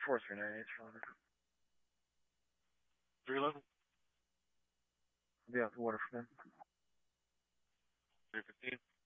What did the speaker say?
4398, Father. 311? I'll be out to Waterford. 315?